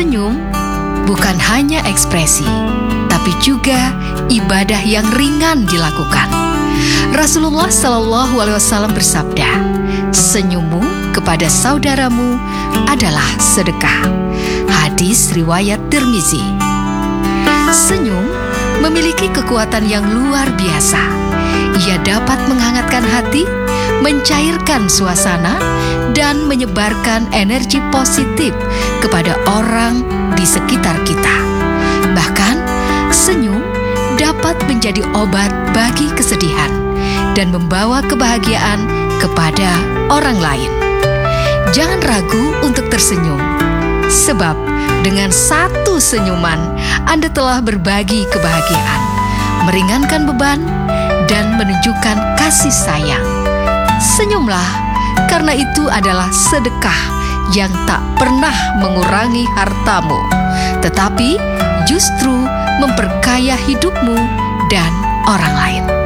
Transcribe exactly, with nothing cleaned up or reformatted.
Senyum bukan hanya ekspresi, tapi juga ibadah yang ringan dilakukan. Rasulullah Shallallahu Alaihi Wasallam bersabda, "Senyummu kepada saudaramu adalah sedekah." Hadis riwayat Tirmizi. Senyum memiliki kekuatan yang luar biasa. Ia dapat menghangatkan hati, mencairkan suasana, dan menyebarkan energi positif kepada orang di sekitar kita. Bahkan, senyum dapat menjadi obat bagi kesedihan dan membawa kebahagiaan kepada orang lain. Jangan ragu untuk tersenyum, sebab dengan satu senyuman Anda telah berbagi kebahagiaan, meringankan beban, dan menunjukkan kasih sayang. Senyumlah, karena itu adalah sedekah yang tak pernah mengurangi hartamu, tetapi justru memperkaya hidupmu dan orang lain.